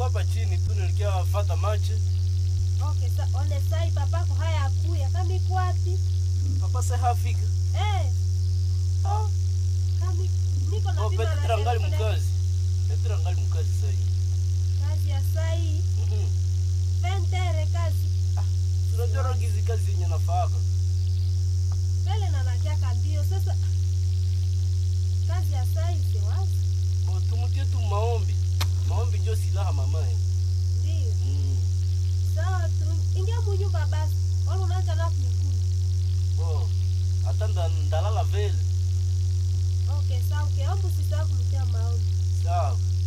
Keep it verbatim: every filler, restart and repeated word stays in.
hapa chini tu nilikia wafuata machi. Okay, sa ole sai papako haya akuya kama iko wapi? Papa sasa hafika. Eh. Ah, Kami niko na oh, pita na Petra ngali mkazi. Petra ngali mkazi sasa. Kazi ya sai. Mhm. Ventere kazi. Ah, tunajua gizi kazi yenye nafaka. Mbele na nakia kambio sasa. Kazi ya sai si wapi? Bo tumutie tu maombi. Maombi ndio silaha mama. Ndio. Mm. Sawa tu. Ingia munyumba basi. Wala unaanza na kunguni. Oh, atanda ndalala vele. Okay, sawa. Okay, ombu sisahau kumtia maombi. Sawa.